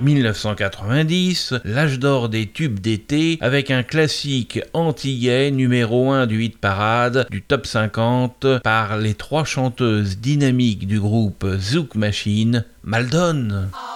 1990, l'âge d'or des tubes d'été avec un classique antillais numéro 1 du hit parade du top 50 par les trois chanteuses dynamiques du groupe Zouk Machine, Maldon.